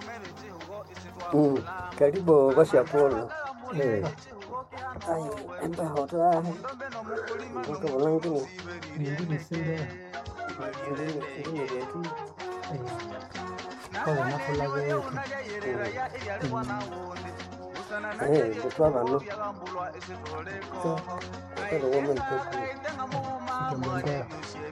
Karibu basi Apollo. Eh, Ai, emba hotoa. Ngoka bulangini. ningine simbe Ndine yetu. kola nakola wetu Butwa bano. Pero woman peku. sikembongea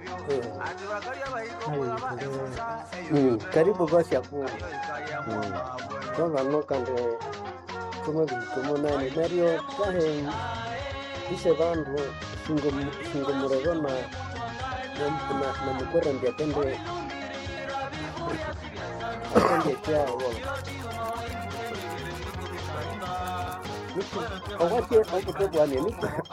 nayo Karibu basi Apollo. Butwa bano kande como nani Mario tahe ise bandu singo murego na mukora ndia kende chao. Awache akutobwa nini?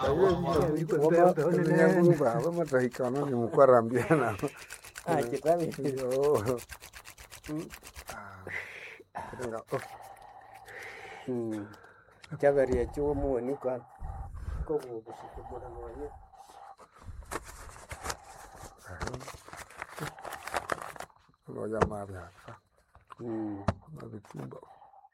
Vamatahikana ni mukwarambiana Chitavi. Chaveri chuo muoni kwa kogo kusikumura noye. loyamavyaka navitumba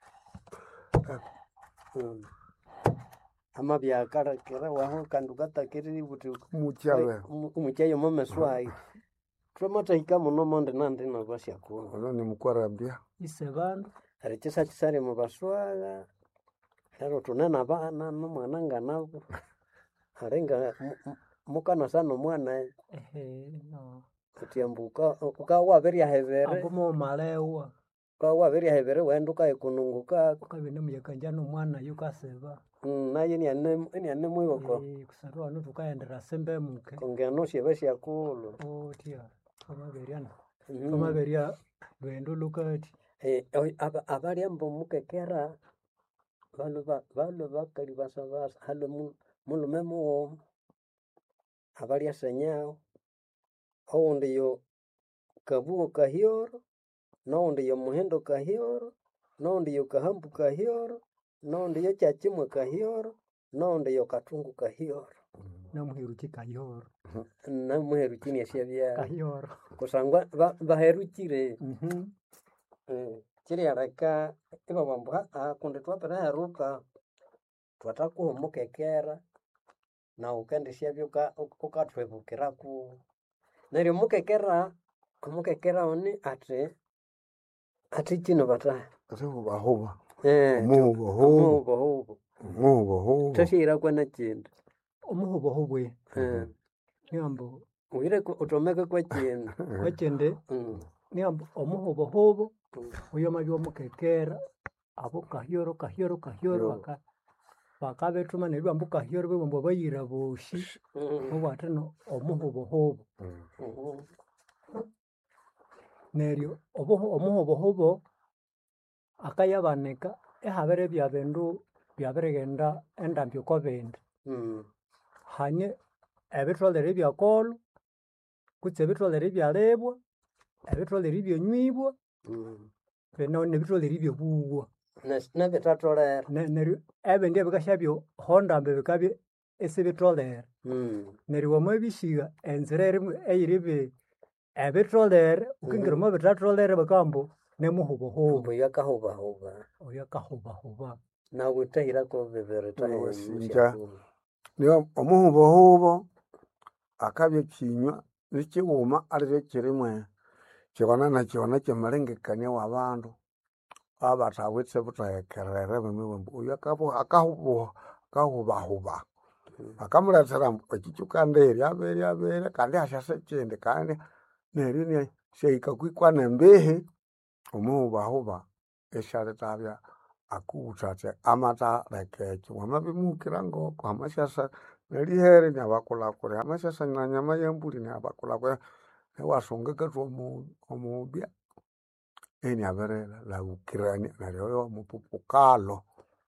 Ama byakara kera waho kandu katakiri buti muchave umuchayo mama swai. Tramatahika muno monde nandi na basi akuno. ono ni mukwarambia ise bandu Arichisa chisare mu baswaga. Hero tunena bana n'umwana nganabo. Arenga mukana sana mwana no kutiambuka ukawa beria hevere akomo malewa ukawa beria hevere wenduka ikununguka ukabine muyekanjano mwana yukaseba naye ni ane mwiko kusarua no tukaendera sembe muke kongeno shebesi akulu otia kama beria lwendo lukati abali ambo mukekera balo bakali basabasa halo mulume muo abali asenyao oundi yo kabuo kahioro noundi yo muhendo kahioro noundi yo kahambu kahioro noundi yo chachimwe kahioro noundi yo katungu kahioro na muhiruki kayoro na muheru chini ashabya kayoro kusangwa baheruchire chiri araka iba bambwa kundi twapera heruka twatakuhumukekera na ukendesha byoka ukatwebukira ku neryo mukekera oni ati chino bata sehubahuba umuhubo umuhubahuba tashira kwana chindu omuhobohobwe nyambo uire utomeke kwa chindu kwechende nyambo omuhobohobo uyo mabyo mukekera abo kahyoro bakabetuma neryo ambu kahyoro bembo bayira boshi obwateno omuhobohobo neryo omuhobohobo akayabaneka ehabere byabendu byaberegenda endambyo kobende hanye ebitolere byakolo kutse ebitolere byalebwa ebitolere byonywibwa beno nebitolere byobuwa na betatolera neryo ebindi ebikashabyo hondambe bikabye esibitolere neryo wamabishiga enzira eyiribe ebitolere ukingira mo bitatolere bakambo nemuhubohubo oyo akahubahuba nawe utahira ko bebere Sinja. niyo omuhubohubo akabye kinywa nikiwuma alire kirimwe kibona nakiona kimalengekania wabandu abatawitse butahekerere bemibombu uyo akahubahuba akamuletera ekikyukanderi abere kandi hashase kindi kandi neryo ni sheika kwikwana embihi omuhubahuba esharetabya akuwuthate amata lekeki wamabimukira ngoko amashasa nelihere nyabakulakure amashasa nanyama yembuli nyabakulakure newasunga katwa omubya eni aberela laukirani naryo mupupukalo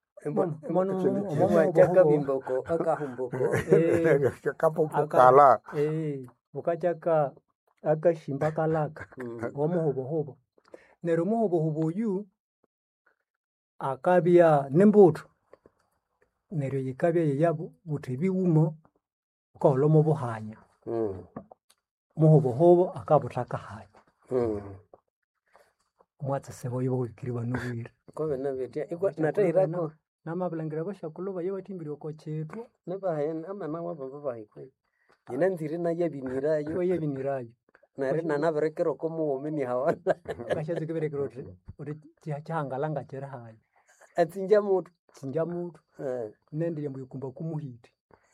kapupukala bukachaka akashimba kalaka omuhobohobo neryo omuhobohobo oyu akabya nimbuto neryo yikabya yeyabo buthi biwumo kolomo buhanya muhobohobo akabuthakahanya mwatsesebo yobawikiri banubwire kobe nabetia ikwa natahirako namabilangira bashakulo baye batimbire oko chetu nabahen amana wabo bahikwe ina nzire na yabinirayo yoye binirayo nari nanaberekero komuwomeni hawala kashazi kiberekero uri cyahangalanga kera hayo atsinja mutu sinja mutu Eh. nendile mbuyikumba kumuhiti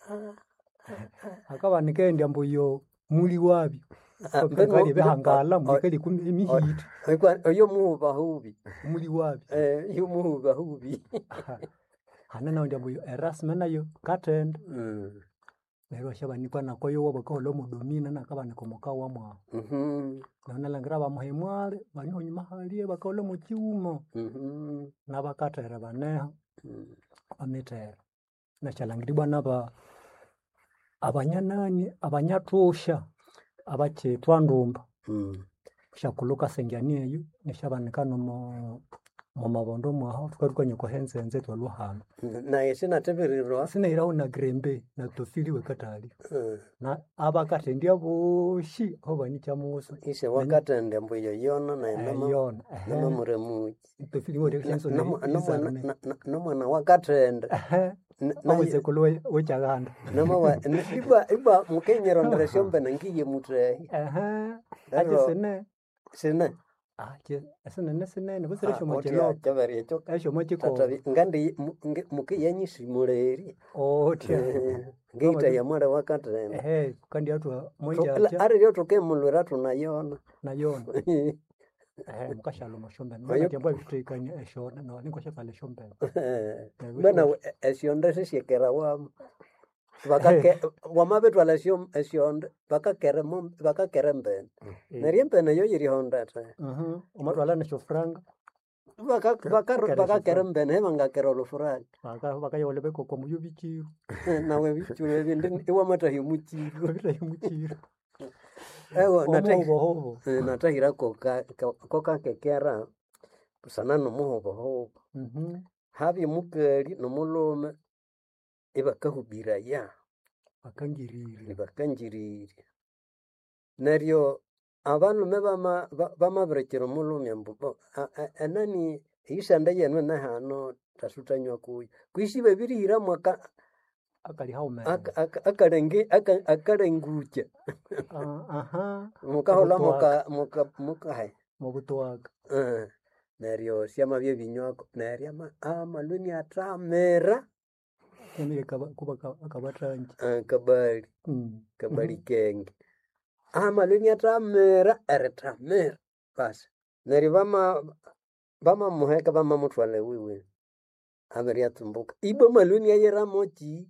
akaba nikaendya mbuyo muli wabyo kali behangala mwikali kumihiti oyo muhuba hubi muli wabyo yo muhuba hubi hana naondya mbuyo erasme nayo katenda neryo shabanikwa nakoyo wabakahola mudomina nakabanika omuka wamwaho naonalangira bamuhemwale banihonyuma halie bakahola mukiumo nabakatera baneho amitera nashalangira bwana abanyanani abanyatusha abachetwa ndumba shakuluka sengyani eyo neshabanika mu mabondo mwaho tukarukanye kohenzenze twaluhana naye sinateberirwa sinairaho na grembe na tofili wekatali na abakatendya boshi aho banikya muso ise wakatende mbuyo yona na yona namuremu tofili wode kenso nomwana wakatende aweze kulwe wechaganda iba mukenyero ndreshombe nangiye mutrehi ati sene sinene busiresho mokelo chabari cyo esho mokiko ngandi mukiyanyisi muleri tya ngita ya mwara wakatende kandi atu monja ari ryo toke mulwera tunayona mukashalo mashombe ngiye bitukanye esho no ninko shakale shombe bana esionde sishekera wam bakake wamabetu alasio esionde bakakere mbe neriembe nayo yiri honda ta umatu alana shofranga bakakere mbe ne bangakero lofuranga bakayole beko ko muyubikiru nawe bichule bindi iwamata himukiru ewo natahira koka kekera sana nomuhobohobo habi mukali nomulume ibakahubiraya bakangirire neryo abalume bamabirekera omulume mbubo enani isande yenwe nahano tasutanywa kuyo kwisi babirihira mwaka akali haume akalengucha mukahola muka hai mobutwaga neryo siama bye binywako neryo amalweni atramera kemire kuba akabatrangi kabali kenge amalweni atramera eretramera basi neryo bama muheka bama mutwale wiwe aberia tumbuka ibo malweni ayera mochi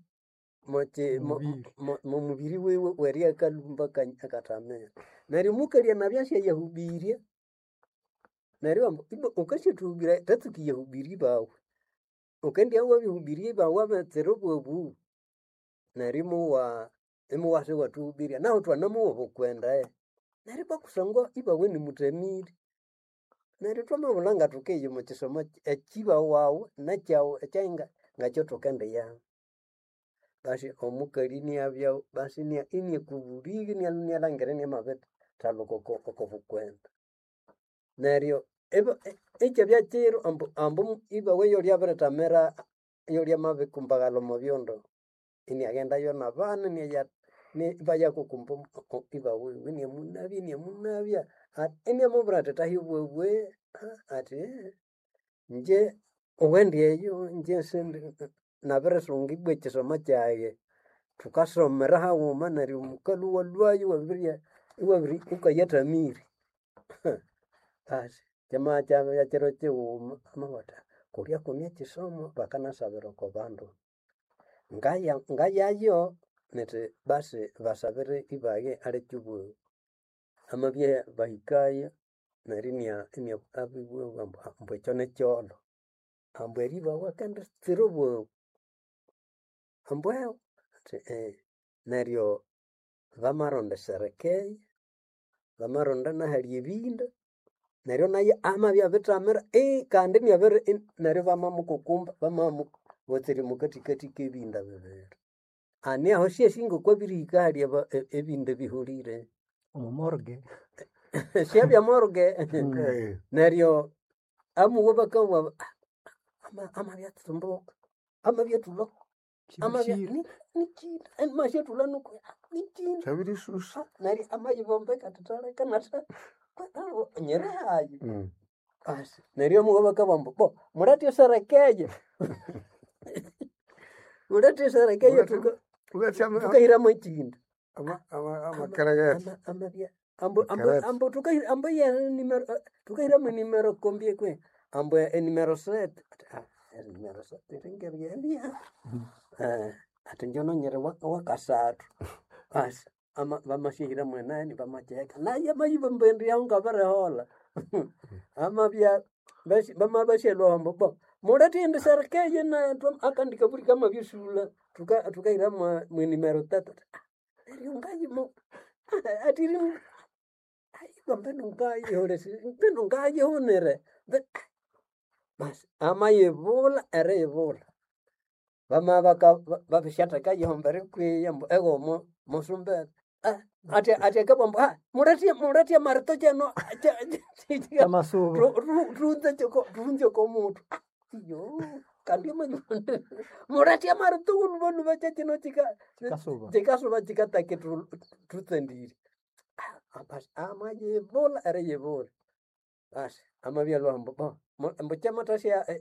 mubiri wewe weria kalumba akatamera neryo mukaria nabyasya yahubiria neryo ibo ukashitubira tatsuki yahubiri bawe ukendia wabihubiri bawe betserobu nerimo wase watubiria naho twanamuwo bokwenda neryo bakusangwa iba weni mutemiri neryo twamabulanga tukeyo mu kisomo ekiba wawe nakyawo ekyainga ngakyo tokende ya basi omukali ni abya basi ni ini kubuligi ni alangere ni mabet taloko bukwenda neryo ekyo byakiro ambu iba weyo lyaberetamera yo lyamabe kumbagalo mu byondo ini agenda yo nabana ni baya kukumpa iba wewe ni munabya ini amubrata tahibwe ati nje owendiyeyo nje sende naberesungi bwekisoma kyaye tukasomera hawuma neryo mukalu walwayo wabirya iwabiri ukayatamiri basi jamaa chama ya chero cheuma amawata kulia kumye kisomo bakanasabira ko bandu ngaya yo nete basi basabire ibaye ale cyubu amabye bahikaya narinya inya abibwe ambwe cyone cyolo ambwe riba wakanda tsirobo ambwe neryo bamaronda serekei bamaronda na hali ebinda neryo naye amabya bitamira kandi nyabere neryo bamamukukumba bamamuwotseri mukatikati kebinda bibere ani aho singo kwa birika hali ebinda bihulire omorge siabya morge neryo amuwe bakawa ama byatsumbuka ama byatulo ama bya ni kinda en mashetula nuko ni kinda Chabiri susa. nari ama yibombe katutala kanata kwatalo nyere hayi asi nari amuwe bakabambo bo murati sarakeje murati sarakeje tukaira machinda Ama karagati. ama bya ambo tukaira numero tukaira numero kombie kwe ambo numero 7 numero 7 ringeria atinjono nyere wakasatu asi ama bamashihira mwenani bamacheka naye bayibombendi yanga barehola ama bya bama bashelo ambo bo murati ndi serikeje na akandika buri kama byusula tukaira mu numero 3 yungaji mo atiri Pendo ngai honere. Bas ama yevola ere yevola. Bama baka babishata kai hombere kwe yambo ego mosumbe. Ate kabambo murati marto jano kama subu runze ko mutu. Yo kandi manyo. Murati marto unu bacha chino chika chika take trutendiri. Ama yevola ere yevola. Bas ama bya lwambo mbo chamata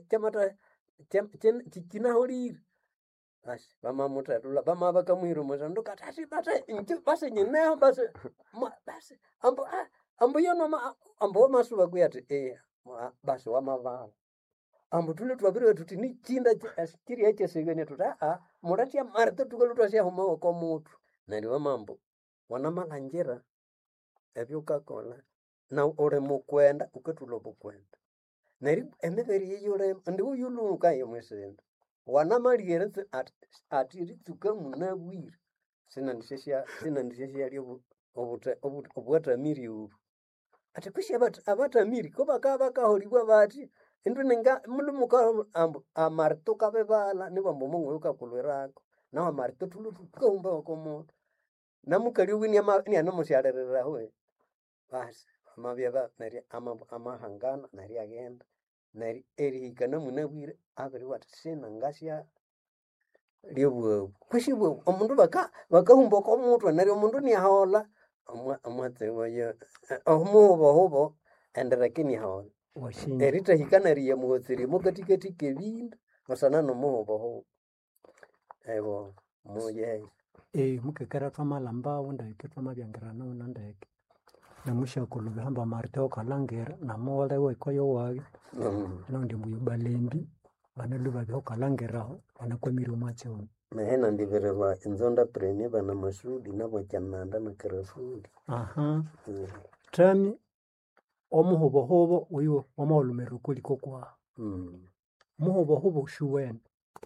china horir. Bas bama mutadula bama bakamwiru muzando katati base nyina base ambo yono ambo masuba kuyati basi wamavala ambo tule twabire tuti ni chinda chiri yache segene tuta murati ya marto tukalutwa sia homa ko mutu nali wamambo wana malanjera ebyuka kola na ore mukwenda ukatulo bukwenda nari emeberi yore ndi uyuluka yomwesenda wana mariere atiri tuka munabwira sinandisheshia lyo obwata miri uru ati kushi abata miri ko baka holibwa bati indu ninga mulumuka amarto kabebala ni bambo mungu yokakulwerako na amarto tulu tukomba komo namukali wini ni anomusharerera hoye basi amabyaba nari amahangana nari agenda nari erihikana munabwire abiri watsena ngasya lyobwo kushibwo omundu bakahumba ko mutwe nari omundu ni haola amwate wayo hobo enderekini haola washinda erita hikana riya muotsiri mukatikati kebinda basana no muhobo ebo moye mukekera twamalamba undeke twamabyangerana unandeke namusha kulubihamba marteo kalangera namole wekoyo wage nondi muyubalembi banaluba byo kalangeraho banakwemira umwacho mehena ndiverwa inzonda premi bana masudi nabo chananda na karafudi tami omuhobohobo uyo wamaolumero kuliko kwa muhobohobo shuwen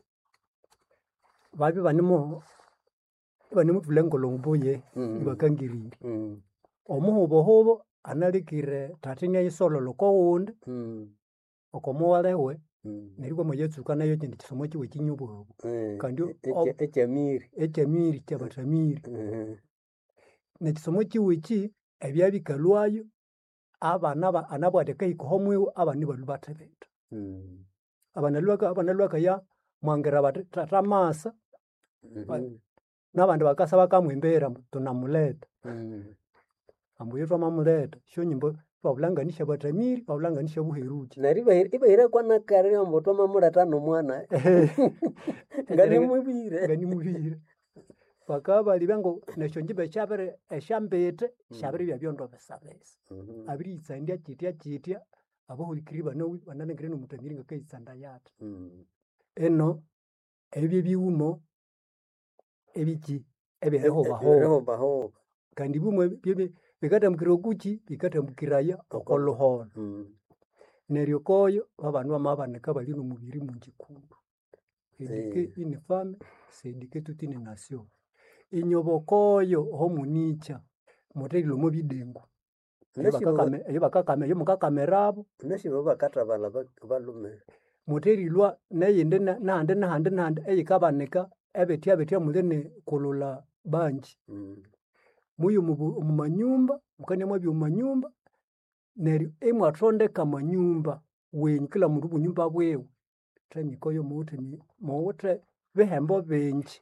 babi banimo tulengolo nguboye bakangiriri omuhobohobo analikire tatinya isolo lokowunde okomuwalewe niriko moyetsuka nayo kindi kisomo kiwe kinyubo kandi echamiri chabatamiri nekisomo kiwe ki ebyabikalwayo abana anabwateka ikohomwe abani balubatebeta abanalwaka ya mwangera batatamasa nabandi bakasa bakamwembera tunamuleta ambuye twamamuleta sho nyimbo twabulanganisha batamiri twabulanganisha buheruki nariba ibahira kwa nakare ambo twamamuleta no mwana ngani mubire bakaba libango nasho njibe chabere eshambete shabere byabyondo besabese abiri itsandia kitya abohurikiriba no bananengere no mutamiri ngakaitsanda yata eno ebyo biwumo ebiki ebeho baho kandi bumwe bikatambukira kuki bikatambukiraya okolohola neryo koyo abantu amabaneka bali no mubiri mungikundu edike inifame sedike tutine nasyo inyobokoyo homunicha motelilo mo bidengu bakakame yo mukakamerabo nesi bakata bala balume motelilwa nayende nahande eyikabaneka ebetya mulene kulula banji muyo mumanyumba mukane mwabyo mumanyumba neryo emwatondeka manyumba wenyu kila mundu bunyumba bwewe temikoyo muwuthe bihembo bingi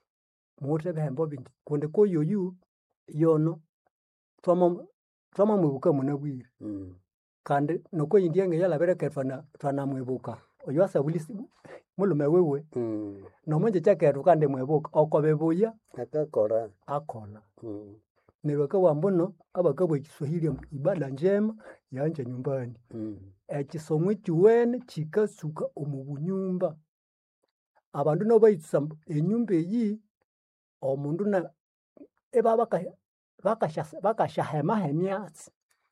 kundi koyoyu yono twamamwibuka munabwire kandi nokoyindi enge yalabireke twanamwibuka oyo asabulisi mulume wewe nomonje kyaketu kandi mwibuka okobebuya akola neryo akawambuno abakabwa ekiswahili ibada njema yanja nyumbani ekisomwa ekiwene kikasuka omu bunyumba abandu nabo bayitsusa enyumba eyi omundu eba bakashahema emyatsi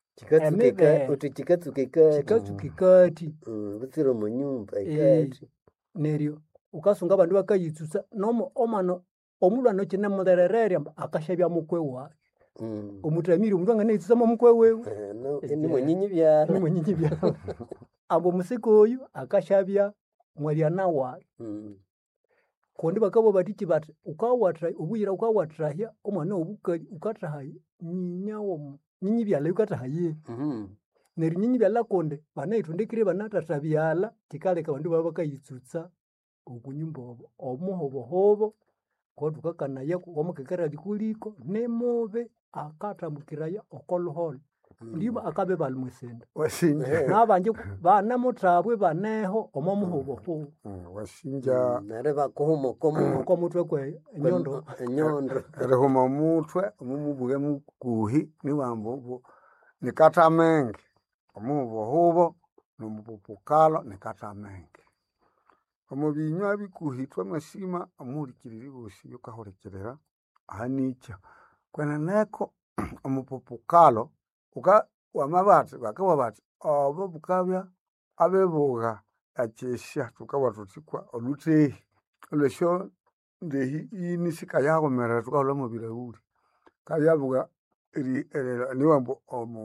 kikatsuka ikati butsire mu nyumba ikati neryo ukasunga abandu bakayitsusa omwana omulwana kinemulherererya akashabya mukwe wake omutamiri omundu anganayitsusamo mukwe wewe nimwenyinyi byalo ambo omusika oyu akashabya mwalyana wake kundi bakabo batiki bati ubuyira ukawathahya omwana wobukali ukathahaya nyinyi byala ukathahaye neryo nyinyi byala kundi banayithondekire banathatha byala kikaleka abandu baba bakayitsutsa okunyumba omuhobohobo kotukakanaya omukekera likuliko nemobe akathambukiraya okoluholo ndiba akabe balimwesenda nabanje banamuthabwe baneho omomuhobohobo wasinja nare bakomo komutwe kwe enyondo rehoma mutwe omumubuge mukuhi niwambo nikatamenge omuhobohobo nomupupukalo nikatamenge omubinywa bikuhitwa masima amurikiriri bosi yokahorekerera ahanikya kweneneko omupupukalo wamabati bakawa bati obo bukabya abebuga akyesha tukawa tutikwa olutehi olwesho ndehi inisika yagomerera tukahula mu birawuri kabyabuga niwambo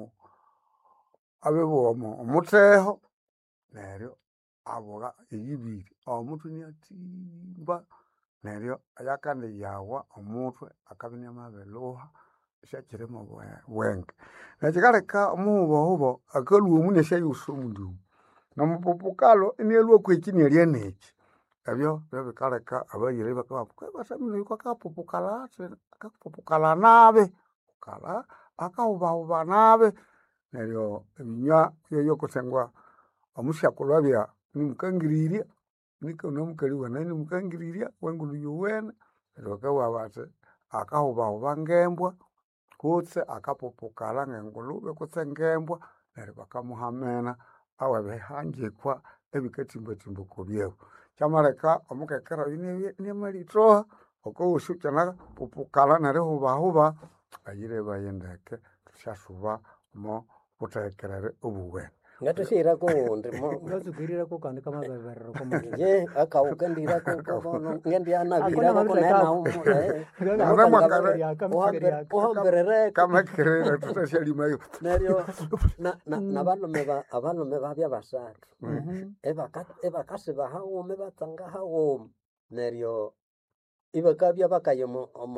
abebuga omuteho neryo abuga eyibiri omuntu niatimba neryo ayakandi yawa omutwe akabinya mabeluha shakiremo wenge nakikaleka omuhubohubo akaluwa omunya shayusa omundu nomupupukalo inielwa kwekini elyeneki ebyo bikaleka abayire bakabasamire akapupukala nabe akahubahuba nabe neryo ebinywa yokusengwa omusyakulwabya nimukangirirya nikomukali wana nimukangirirya wengulu yuwene neryo bakawa bati akahubahuba ngembwa kutse akapupukala ngengulube kutse ngembwa neryo bakamuhamena awebihanjikwa ebikatimbatimba kobyebu kyamaleka omukekera oyu niamalitoha okowusi kyana pupukala neryo hubahuba ayire bayendeke tusyasuba mo butekerere obuwene ngatushirako wundi ngazukirira kandi kamabeberero ye akawukandira ko ngendiyanabira ko naena kamakerera tutashalimayo neryo abalume babya basathu ebakasiba hawume batsanga hawume neryo ibakabya bakaya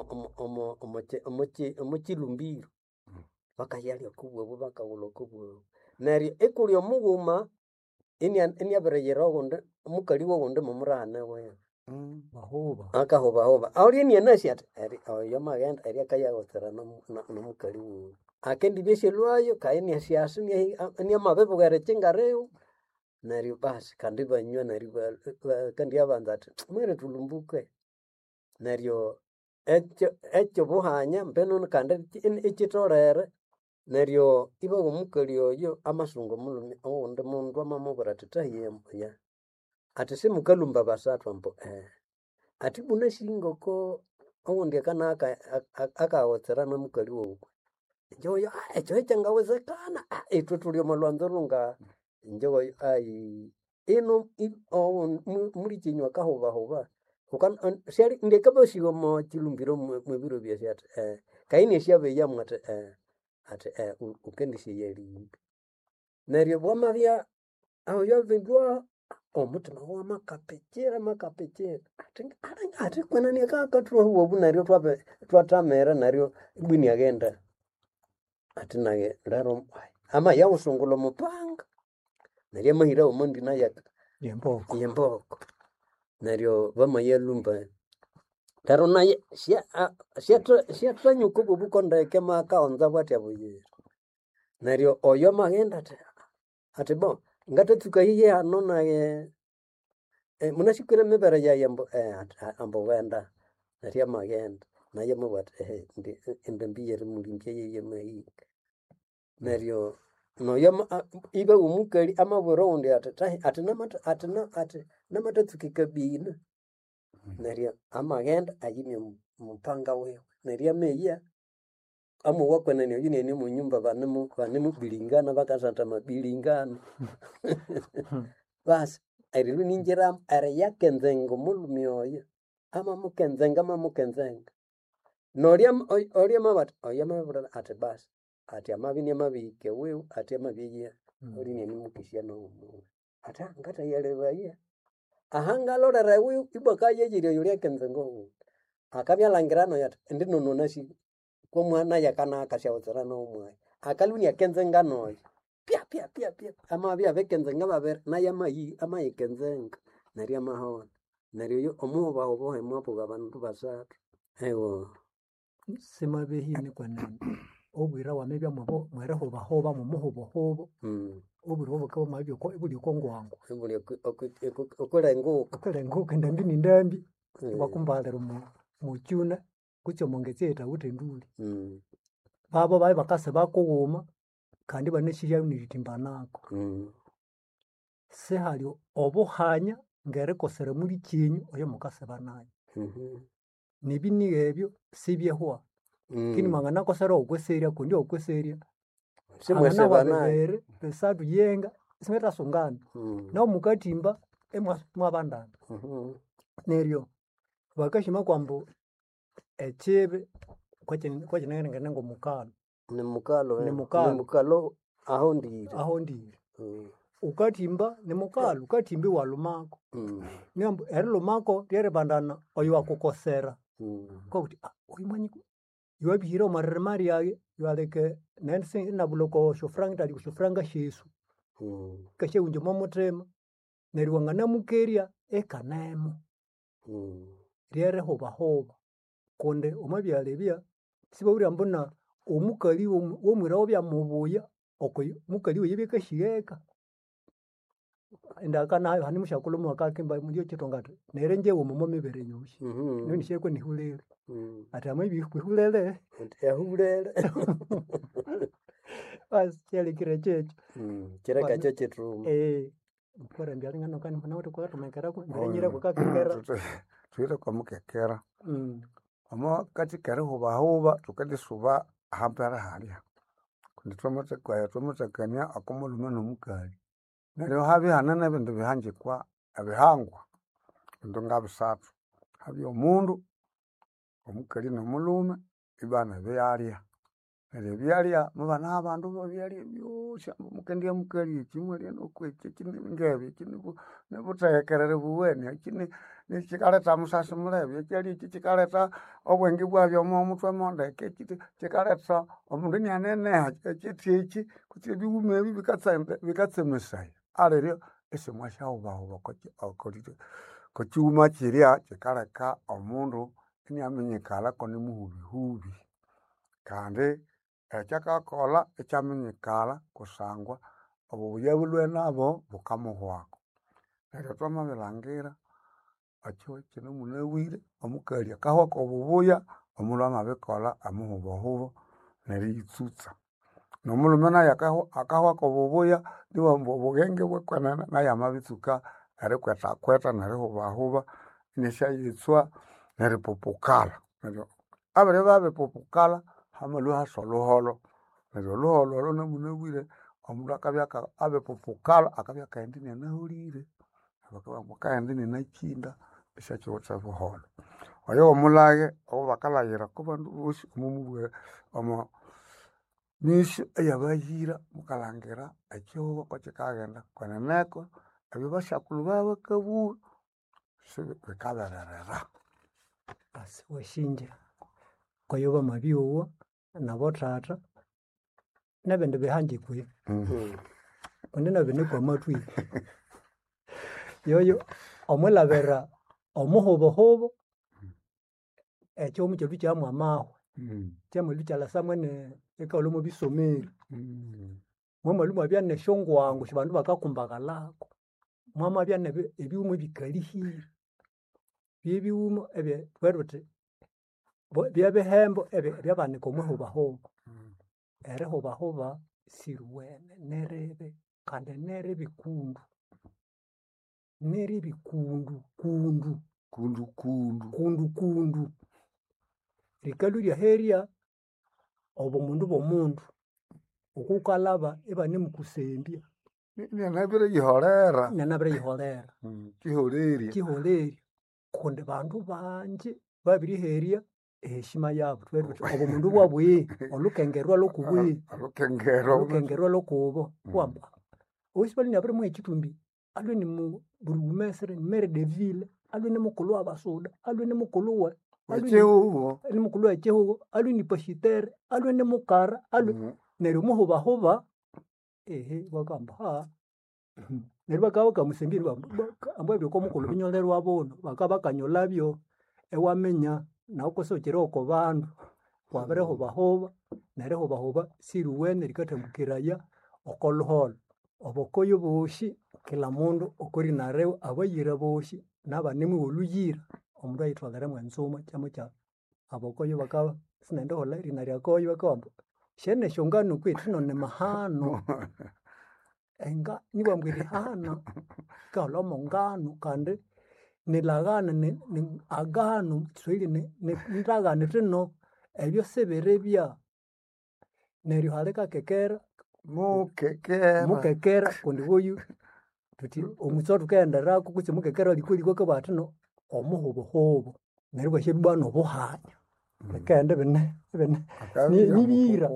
omukilumbiro bakayalya kubwebu bakawula kubwebu neryo ekuli omughuma iniabireyera ogundi omukali wogundi mumurahane wewe akahubahuba auli enianasi ati oyo magenda eri akayagotsera nomukali wowe akendibyesyelwayo kainiasyasi niamabibughere kingareu neryo basi kandi banywa neryo kandi abanza ati mwere tulumbuke neryo ekyo buhanya mbeno kandi ekitolere neryo ibago omukali oyo amasungu omulumi owundi mundu amamubwira ati tahiyembuya ati simukalumba basathu ambo ati bunashingoko owundi akawotsera nomukali wokwe njoyo ekyo ekyangawezekana itwe tuli omulwanzo lunga njoyo ino mulikinywa akahubahuba ndekabasigo mo kilumbiro mwebiro byasi ati kaini esyabeyamu ati ukendisiyelinde neryo bwamabya aho yabindwa omutima wamakapekera ati kwenani kakathuwahuwa obu neryo twatamera neryo ibwini agenda ati naye lero ama yawusungula omupanga neryo amahira omundi naye yemboko yemboko neryo bamayalumba taro naye siatranyuka obubukondeke makaonza bwatya buyiri neryo oyo maghenda ati bo ngatatsuka hiye hano naye munasikwire mibere yaye ambo wenda neryo maghenda naye mubwati endambi yeri mulimbye yeye mahika neryo noyo ibe umukali amabwera undi ati namatatsuka kabina neryo amaghenda ayimya mupanga wewe neryo ameya amuwakwenene oyu nene munyumba banemu bilingana bakasata mabilingana basi erilu ninjiramu eri yakenzenga omulumi oyo amamukenzenga norya mabati oyo amabwira ati basi ati amabini amabihike wewe ati amabyeya oli nene mukisya nomuwe ati ngatayalebaya ahangalolera wewe ibwakayeyire oyo lyakenzenga owu akabyalangirano yati ndi nononasi kwa mwana yakana akashauzira n'omwana akaluni akenzenga noyo pia amabya bekenzenga babere naye amayikenzenga neryo amahona neryo yo omuba obohemu abo abantu basatu ewo simabehini kwanene obwira wamebya mwerehobahoba mumuhobohobo obwira obukaba mabyo buli kongwangu okulenguka ndambi bakumbalira mucyuna kutyo mongetseta utenduli babo baye bakase bakuwuma kandi baneshirya niritimbanako sehali obuhanya ngerekosere muri kinyu oyo mukase banayo nibini ebyo sibyehwa kini mangana kosera okweserya kundi okweserya simwese banayo pesadu yenga simeta sungana no mukatimba mwabandana neryo bakashima kwambo echibe kwachinengene ngomukalo nimukalo ahondire ukatimba nimukalo ukatimbi walumako nyambo erilumako lyeribandana oyo wakukosera kokuti oyimanyi yuwabihira omarere mari yaye yualeke nense inabuloko shofranga tali kushofranga shesu kashe unje momotema neryo wangana mukerya ekanemo ryerehobahoba konde omabyalebya sibawulya mbona omukali womwirawo byamubuya okoyo mukali we yebekashiyeka ndakanayo hani mushakulumu wakakimba mulyo chitongata nere njewo mumo mibere nyoshi nini shekwe nihulele ati amabi kwihulele yahulele basi chelekire checho kireka cyo kitrum kwa mbyali ngano kani mbona wote kwa tumekera ko ndiranyira kwa kakera tuire kwa mukekera ama kati kare hoba tukade suba hampara halia kundi twamutakania akomulume nomukali neryo habi hanene bintu bihanje kwa abihangwa bintu ngabisatu habi omundu omukali nomulume ibana byalya neryo byalya mubana abandu byalya byosha mukendia mukali kimwe nokweche kiningebe kinibu nebutekerere buwene kini nikikaleta musasi mulebe kyali kikaleta obwengi bwabyo omutwe mondeke kikaleta omundu nyanene ekitiki kuti biwume bikatsemesaya alero esemwasha ubaho ko kiwuma kirya kikaleka omundu niamenyekala kone muhubi kandi ekyakakola ekyamenyekala kusangwa obubuya bulwe nabo bukamuhwako neryo twamabilangira akyo kino munawire omukali akahwako obubuya omundu amabikola amuhubohubo neriyitsutsa nomulume naye akahwako obubuya niwo obugenge bwekwenene naye amabitsuka erikwetakweta nerihubahuba nesyayitswa neripupukala neryo abere babipupukala hamalu haso luholo neryo luholo olo namunawire omundu akabya abipupukala akabya kaendi nenahulire abakaendi nenakinda esyakiwutha buholo oyo omulage obo bakalayira kubandu bosi omumubwire omo nisyo eyabayira mukalangira ekyobo kokikagenda kweneneko ebyo basyakulu babo bakabugha bikabererera basi washinja koyo bamabyowa nabo tata nebindi bihanje kwe kunena bene kwa matwi yoyo omulabera omuhobohobo ekyo mucho bichamu amaho chamo lichala samwene ekalo mu bisomeri mwama lumu abya neshongo wangu shibandu bakakumbaga lako mwama abya ebiumu bikalihire byebiumu ebye twerute byabehembo ebye byabanika omuhobahoba erihobahoba siruwene nerebe kandi nere bikundu nere bikundu kundu rikalu lya heria obumundu bomundu ukukalaba ebane mukusembya nyanabire yiholera kiholeri kundi bandu banje babiri heria heshima yabo twetu obumundu bwabwe olukengerwa lokubo kwamba oisibali nabire mu ekitumbi alwe ni mu burugumesere mere de ville alwe ni mukulu abasoda alwe ni mukulu wa ni mukulu echeho alwe ni pashitere alwe ni mukara alwe nero muhobahoba bakamba ha nero bakawo kamusembiri ambwe byo komukulu binyolerwa abono bakaba kanyolabyo ewamenya nawo sokero ko bandu kwabere hobahoba nero hobahoba siruwene likatambukiraya okoluholo obokoyo boshi kila mundu okori nareo abayira boshi nabanemu oluyira omundu ayitwagara mwansoma cyamo cya abokoyo bakaba sinende hola rinari koyo bakamba shene shongano kwitu none mahano enga nibambwiri hana kala mongano kandi nilagana ni agano Kiswahili ni ndagane tino ebyo seberebya neryo haleka kekera mukekera kundi boyu tuti omusoto kenda rako kutse mukekera likuli kwa batino omuhobohobo neryo bashe bwana obuhanya kende bene nibira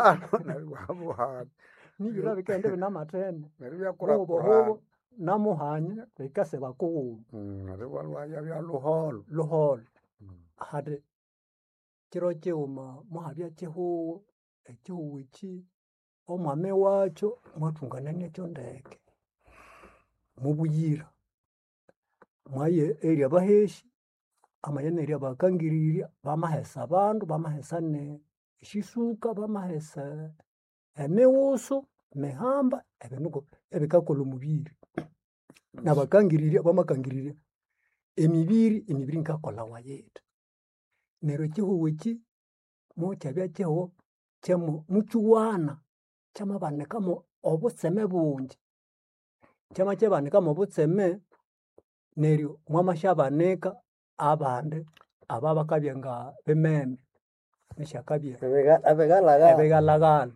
nibira bikende bena matene neryo byakura obuhobo namuhanya bekase bakuwo neryo walwaya bya luholo hade kiro cheuma muhabya cheho ekihuwichi omwame wacho mwatungana nekyo ndeke mubuyira mwaye area baheshi amayene area bakangiriria bamahesa abandu bamahesane shisuka bamahesa emewuso mehamba ebenuko ebikakolo mubiri nabakangiriria bamakangiriria emibiri nkakola wayeta nero kihuwichi muchabya cheho chemo muchuwana chama banekamo obutseme bungi chama chebanekamo obutseme neryo mwamashabaneka abande ababakabyenga bememe nishakabye ebegalagala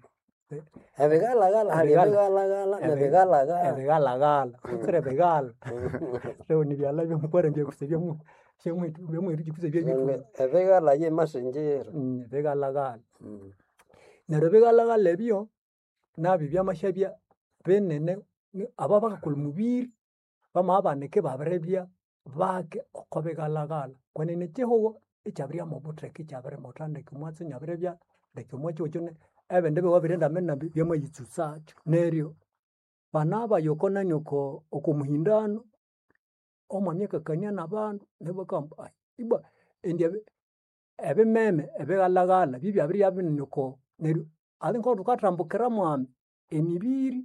kutsire begala leo ni byala byo mukwere byo kusebya mu shemwe rikikuze byo ebegala ye masenjero begalagala neryo begalagala ebyo nabi byamashabya benene ababakakula mubiri bamabaneke babirebya bake okobegalagala kwenene cheho echabria mobutreke chabere motandeke mwatse nyabirebya ndeke mwacho chone ebende bewabirenda mena byamayitsusacho neryo banaba yokona nyoko okumuhindano omwanyeka kanya nabandu nebakamba iba endya ebememe ebegalagala bibyabiri yabinyoko neryo alinko tukatambukira mwami emibiri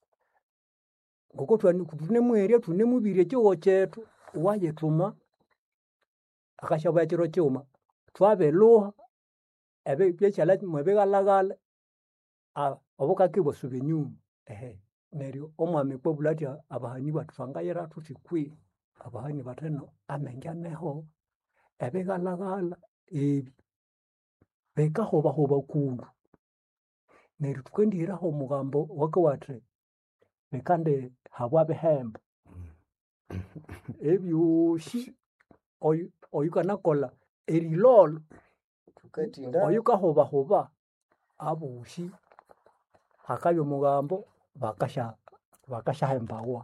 ngoko twanemweria tunemubiri ekyo chetu wayetuma akashaba ekiro cyuma twabeluha ebe byechala mwebegalagala obukakibwa subenyuma neryo omwami kwabulati abahani batufangayira tutikwi abahani bateno amengyaneho ebegalagala ebi bekahobahoba kundu neryo tukendiraho mugambo wakawatre bekande habwa behemba ebyoshi oyukanakola erilolo oyukahobahoba abushi hakayo mugambo bakashahembawa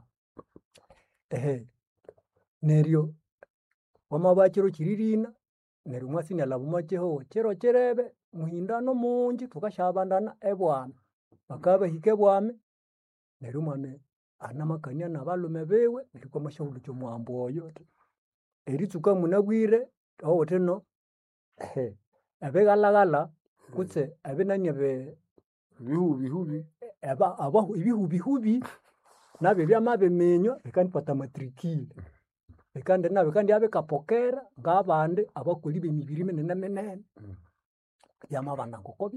neryo wamabakiro kiririna neryo mwasini alabumacheho chero cherebe muhindano mungi tukashabandana ebwana bakabahike bwame neryo mwami anamakania nabalume biwe neryo kwamashahulu kyomwambo oyo eritsuka munabwire owuthino ebighalaghala kutse ebinania Bihubi. ibihubihubi nabyo byamabiminywa bikandipata matrikile bikandi nabyo kandi abikapokera ng'abandi abakoli b'emibiri minene byamabana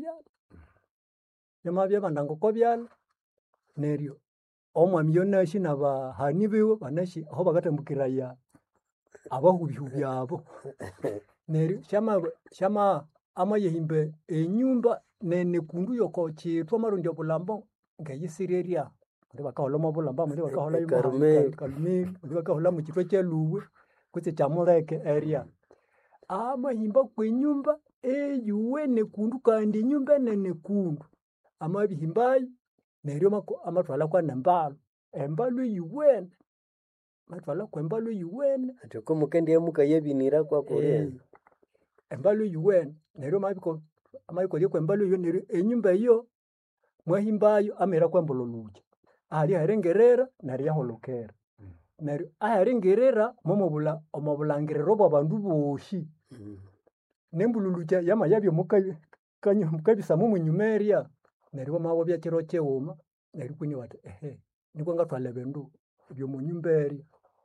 ngoko byala neryo omwami yonashi nabahani biwe banashi aho bakatambukiraya abahubihubi abo neryo shama amayehimbe enyumba nekundu yoko chitwa marundi obulambo ngeyisirerya ndi bakahola mu bulamba ndi bakahola Kalumeli ndi bakahola mu chitwa kyaluwe kutse kyamuleke area amahimba kwenyumba eyuwe nekundu kandi enyumba nekundu amabihimbayi neryo amatwala kwa nembalo embalo eyuwene matwala kwa embalo eyuwene atiko mukendi mukayebinira kwa korea embalo eyuwene neryo amayiko kwa embalo eyo neryo enyumba eyo mwahimbayo amera kwa mbololuja ali harengerera neryo yaholokera neryo aharengerera omobulangiriro bw'abandu boshi nembululuja yamayabyo mukabisa mumunyumeria neryo mawo byakiro kyewuma neryo kuni wati nikwo ngatwala bindu byomunyumberi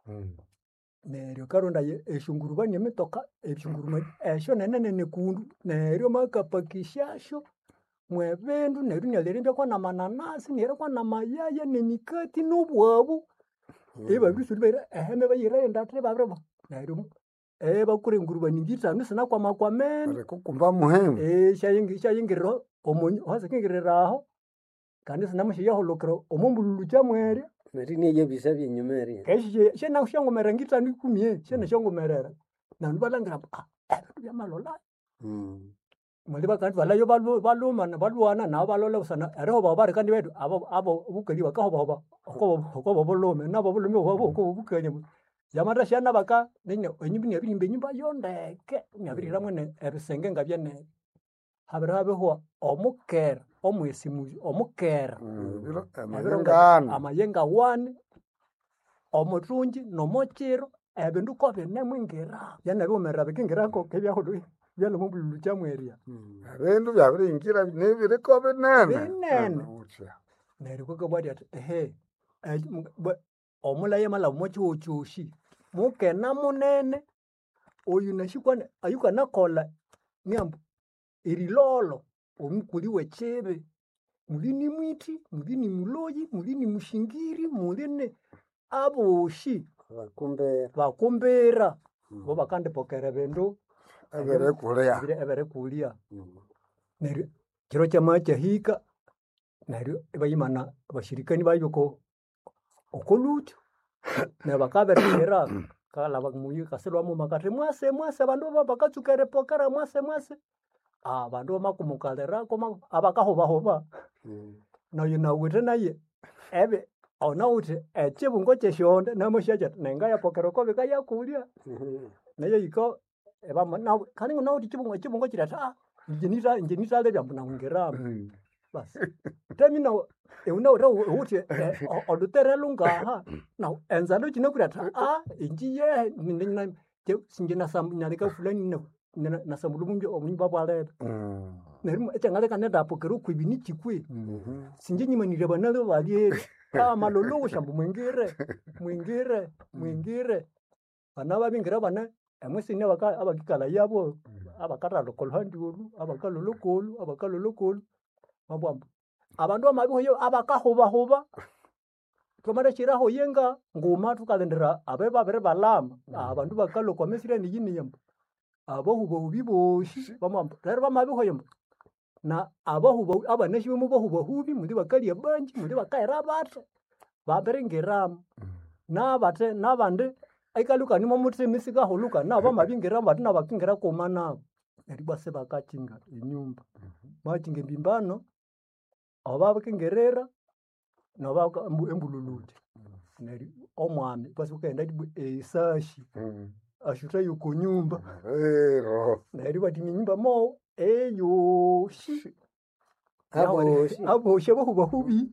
neryo karonda eshungurubani emitoka eshunguruma esho nenene kundu neryo makapakishasho mwebindu neryo nyalirimbya kwa namananasi neryo kwa namayaya nemikati nobwabu babisuri eheme bayirenda ate babreba neryo bakure ngurubani ngitano sina kwa makwamene Ariko kumba muhemu. shayingiriro omonyo hasakingiriraho kandi sinamushi yaholokero omumbululu chamwere neryo niye bisa byenyumeria keshi shena shangomera ngitano ikumie shena shangomerera nandu balangira byamalola mali bakantu balayo balwana nabo balola usana ereho babari kandi betu abo bukeli bakahoba okobo bolome nabo bolome obo bukeli yamata shana baka nene enyumbi yabirimbe nyumba yondeke nyabirira mwene ebisenge ngabyene habirabeho omukera omwesimuzi omukera amayenga wane omutunji nomochiro ebindu ko binemwingira yanabimera bikingirako kebyahulu byalo mubulu chamweria Ebindu byabiringira nebiriko binene. neryo kokobwadi ati omulaye mala mochuchushi mukena munene oyu nashikwane ayuka nakola niambu irilolo omukuli wechibe mulini mwiti mulini muloyi mulini mushingiri mulini aboshi bakumbera bo bakandipokera bindu ebere kulia neryo kiro kyamacha hika neryo bayimana bashirikani bayoko okolucho nebakaberera kala bakumuyi kaselwa mu makate mwase bandu bakatsukere pokara mwase bandu makumukalera koma abakahoba nayo nawete naye ebe onawute echibungo cheshonde namushaja nenga yapokera ko bikaya kulia nayo iko na kaningo nawuti chibungo chirata injinita le byambuna ngera bas termina una uti odutere lunga na enzalo chinokurata injiye nina sinjina samnyalika fulani na samulubungi omunyba bwale nerimo echangale kaneda pokero kwibini chikwe sinje nyimanire banalo baliye malolo shambu mwingire bana babingira bana amwesine abakikala yabo abakara lokolhandulu abakalolokolu mabwambo abandu amabihoyo abakahoba tomara shiraho yenga ngoma tukalendera abebabere balama abandu bakalokwa mesire ni yini yambo abahubo biboshi bamambo rero bamabihoyo na abahubo abaneshi mu bahubo hubi mundi bakali abanji mundi bakaira bate baberengeramu nabate nabande aikaluka nimo mutse misika holuka nabo mabingira bati nabakingira komana eribase bakachinga enyumba machinga mbimbano ababakingerera nabaka embululuje neri omwami basi ukenda esashi ashuta yuko nyumba neri bati nyumba mo eyo shi abo shebo hubi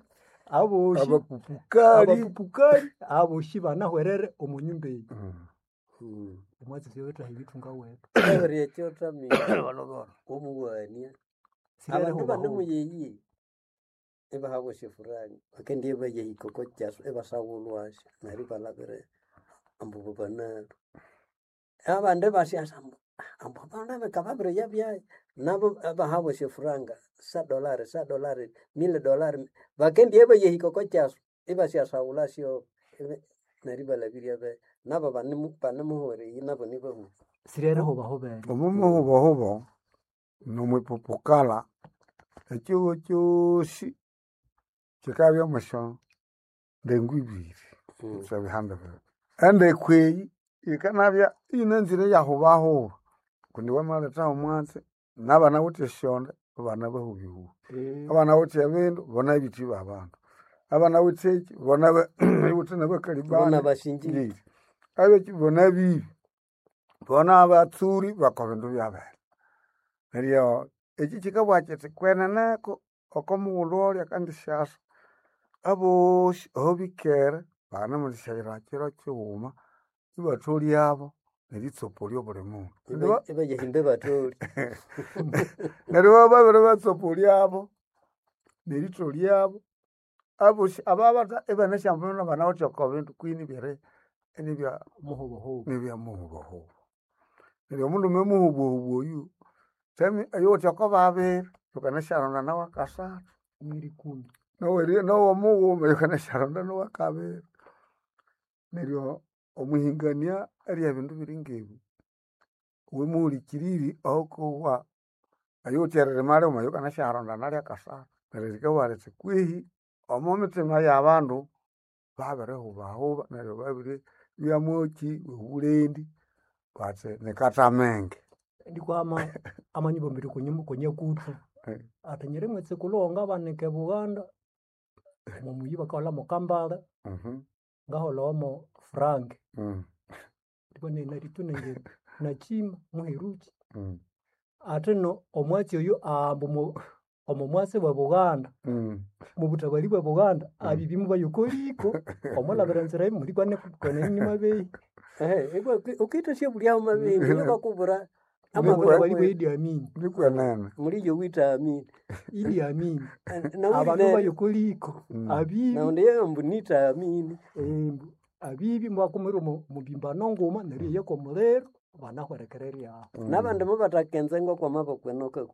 aboshi abapupukali abapupukali aboshi banahwerere omunyumba eyi Mm. omwatsi siyowetha hibitunga wetu Ebiri ekyota mi balobora omuwania. Sirere Abandu hoba bane hoba. muyeyi ebahabwa esifurani bakendi ebayeyi koko kyasu ebasabulwasya neryo balabire ambu banalu abandi basyasa ambu abana bekababire yabyaye nabo abahabwa esifuranga $1 $1,000 bakendi ebayeyi koko kyasu ebasyasawulasyo neryo balabire be nabo banemuhwereyi nabo nibahu sirere hoba hoba eri omumuhubohubo nomwipupukala ekyihugho kyosi kikabya musyo ndengu ibiri sebihanda bibiri endekwa eyi yikanabya iyinanzire yahubahuba kundi wamaletha omwatsi nabana wuthe esyonde bana bahubihubi abana wuthe ebindu bona bithi babandu abana wuthe eki bona wuthe nabakalibana bona bashinji ngiri abeki bona bibi bona abatsuri bakoba bindu byabere neryo eki kikabugha kithi kweneneko okomughulhu olya kandi syasa abosi aho bikere banemulisyahira kiro kighuma ibatholyabo neritsopolia obuli mundu ebayehimbe batholi neryo baba babiri batsopoliabo neritholyabo abosi ababatha ibanesyambunu banawuthe oko bindu kwini byeri enibya muhubohubo nibyamuhubohubo neryo omundu memuhubohubo oyu temi eyuwuthe oko babiri yukanasyaronda nawakasathu mwiri kumi nowomughuma yukanasyaronda nowakabiri neryo omuhingania eryebindu biringebi wimuhulikiriri ahokuwa eyuwuthe eririma lighuma yukanasyaronda nalyakasathu neryo likabugha lithi kwihi omumithima yabandu babirihubahuba neryo babiribyamoki obulendi bathi nikatamenge ndikwama amanyumba mbiri kunyakuthu ati mwetsi kulonga banike Buganda omumuyi bakawulhamu Kambale ngahulhawamu Frank ndibanenaritunenge Nachima Muheruki ati no omwatsi oyu ambu omumwatsi bwa Buganda mubuthabali bwa Buganda abibimu bayokoliko omulabira nzira emu mulikwane kwenenima beyi ukitosya bulyaho mabingi bakubura amabuthabali bwa Idi Amin nikwenene muri Yowita Amin Idi Amin na abantu bayokoliko abibi naundi yambunita Amin abibi mwakumira mubimbano nguma neryo yeko mulero banahwerekererya nabandi mubatakenze ngoko maboko enokaku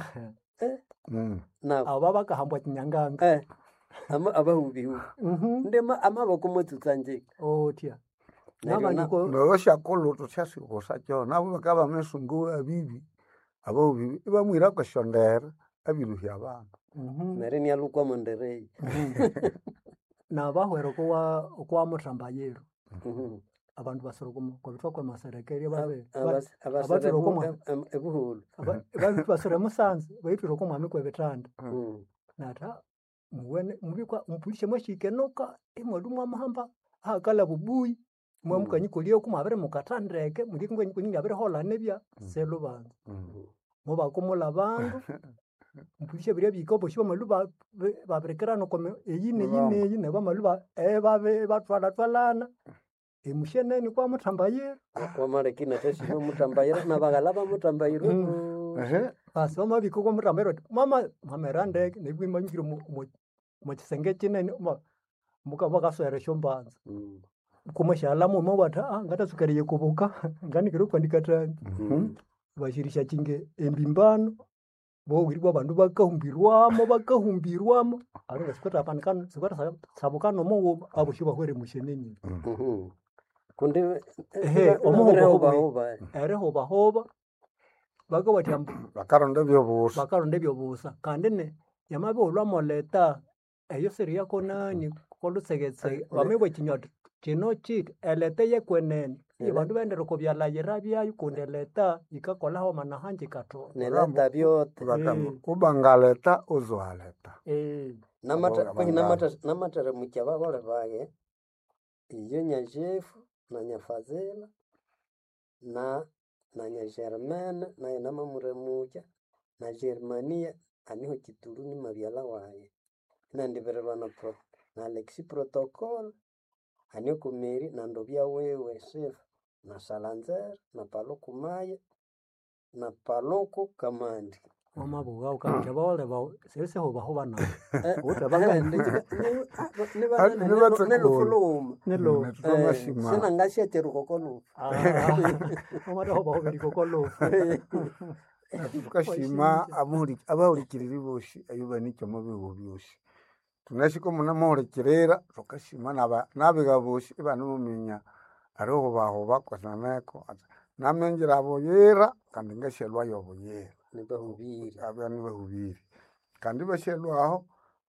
nabo aba bakahambwa kinyanganga abahubihubi ndema amaboko motsutsanjika otya nabandiko nosyakulhutu syasikusa kyo nabo bakaba mesungu abibi abahubibi ibamwira kwesyondere abiruhya abandu neryo nialukwa monderei nabahwera okwa Muthambayiro abandu basira kubithwa kwamaserekeri ebuhulu basira Musanze bayithwire okwa mwami kwebithanda nata muwene mubikwa mupulisha mwashikenuka imwalumu amahamba ahakala bubuyi mwamukanyikolia kumabiri mukathandeke mulikingwenyikonya abirihola nebya selubanza mubakumula abandu mupulisha birya bikoboshi bamalu babirikirana kome eyi neyi nebamalu batwalatwalana emusheneni kwa Muthambayiro kwamalekina teshimo Muthambayiro nabaghala ba Muthambayiro basi bamabiko kwa Muthambayiro mama erandeke nebwimanyikire mukisenge kinene mukaswera esyombanza kumashyalamu mawatha ngatasukariye kubuka nganikire kwandikathani bashirisha kinge embimbano bowiribwa abandu bakahumbirwamo aringa sikwata apanikano sikwata sabukano muwo aboshi bahwere musheneni kundi omuhobahoba erihobahoba bakawathya bakaronda ebyobusa kandi ne yamabiwulwamo leta eyo siri yako nani kolutsegetse wamibwa kinywato kino kithi eleta yekwenene ibandu bendere kubyalayira byayo kundi eleta yikakolhaho manahanje katho neleta byote kubangaleta uzuhaleta namateremukia bagole baye iyo Nyajefu na Nyafazela na Nyajeremene naye namamuremukia na Germania aniho Kituru ni mabyala waye nandibererwa na na Alexi Protocol, Aniko Meri na Ndovya wewe Sefu na Salanzer na Paloko Maye na Paloko Kamandi. Wamabuga ukabya bawole bawo sese ho baho bana. Nelo. Sina ngashya terukokolo. Omara ho baho birikokolo. Tukashima abahurikirira boshi ayuba nicyo mubiho byose. Tunashiko munamuhurikirira tukashima nabiga boshi ibana mumenya ariho baho bakozana nako. Namengira aboyera kandi ngashelwa yoboyera. Nibahubiri. Abana bahubiri. Kandi bashelwaho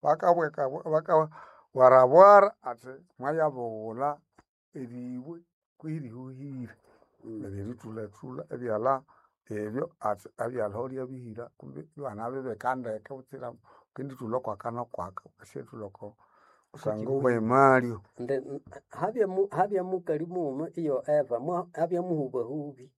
warabwara ati mwayabogula eriwe kwirihuhira. Tula ebyala ebyo ati abyalhorya bihira kumbe bana bebe kanda ekabutira kindi tuloko akana kwaka kashetuloko usanga ubemalio habya mukali mumo iyo Eva habya muhubahubi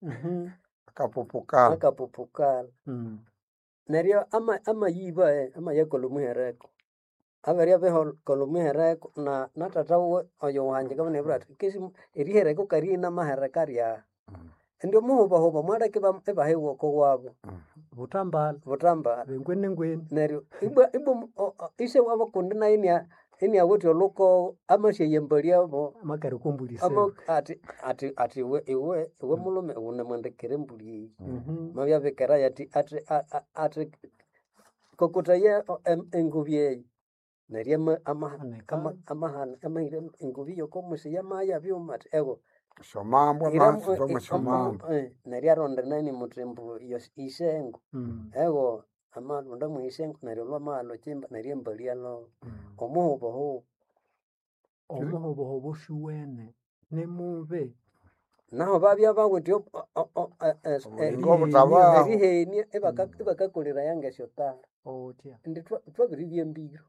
akapopukala neryo ama yiba ama yakolomuhereko abaria beho kolomuhereko na tata oyo wanje kabone brat kesi erihereko karina maherekaria ndio muhubahuba mwareke bahewo ko wabo butambala ngwene neryo ibo ise wabo kundi na ini awoti oloko amashe yembalia bo makari kumbulise ama ati iwe mulume unemwandekere mbuli mabya bekera yati ati kokota ye engubye neryo amahana amahire engubye ko musi yamaya byomati ego somambo neryo aronde nani mutembu isengo ego amalunda mwisengo neryo lwamalo chimba neryo mbalia lo omuhobohobo shuwene nemube naho babya bawetyo eriheni ebakakolera yange shotara otya ndi twabiri byembiro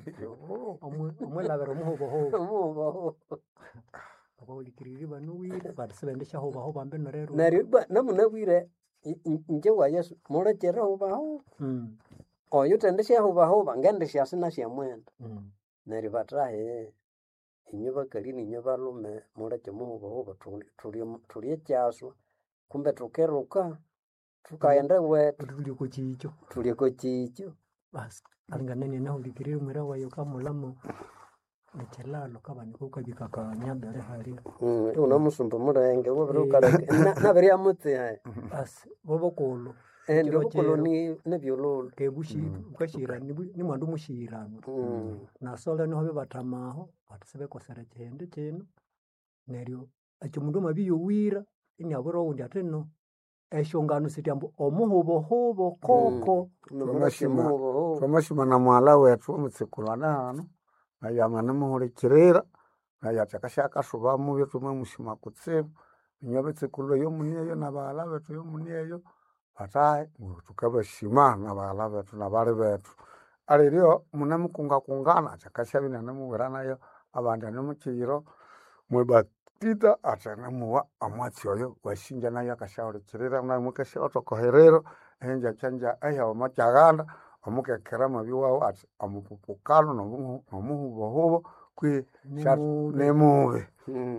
omwelabera omuhobohobo abahulikiriri banuwire batisibendesha hobaho bambe norero neryo namunabwire nje wa Yesu mulekera hobaho oyo tendesha hobaho bangendesha sina sya mwenda neryo batrahe inyo bakali ninyo balume muleke muhobaho tuli kyaswa kumbe tukeruka tukaenda wetu tuliko chicho bas alinganene na hulikiriri mwera wayo kamulamo nechelalo kabaniko kabika kanyambere haria unamusumba murenge wobirukara nabiri amutse hai bas bobokolo ndio bokolo ni nebyololo kebushi ukashira ni mwandu mushirano na sola niho bebatamaho batisebe kosera chende cheno neryo achimundu mabiyo wira inyaburo undi ateno eshongano sityambo omuhobohobo koko nomashima na mwala wetu omutsekulana hano ayamana muhurikirira ayatakashaka shuba mu byo mushima kutsibu nyabetsekulo yo muniyo nabala betu yo muniyo ataye tukabashima nabala betu nabale betu aliryo munamukunga kungana akashabina namuwerana yo abanda namukiro mwebatita atana muwa amwatyoyo washinja nayo akashahurikirira na mukashoto koherero enja chanja aya machaganda omukekera mabiwawo ati amupupukano nomuhubohubo kwi nemube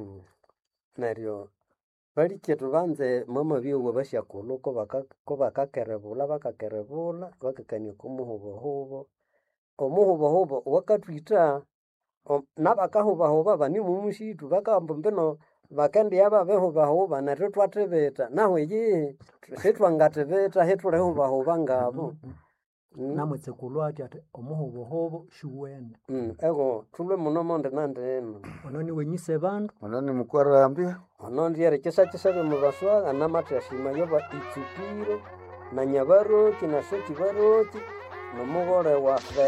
neryo balikyetu banze mama biwo bashakulu ko bakakerebula bakakania kumuhubohubo omuhubohubo wakatwita nabakahubahuba bani mumushitu bakamba mbeno bakendi aba behubahuba neryo twatebeta naho iyi setwangatebeta hetulehubahuba ngabo namwetsekulu ati omuhobohobo shuwene ego tulwe muno monde nandeno ononi wenyise bandu ononi mukwarambia onondi yerekesa mubaswaga namatashima yoba itsupiro na nyabaroki na soki baroki nomugore wa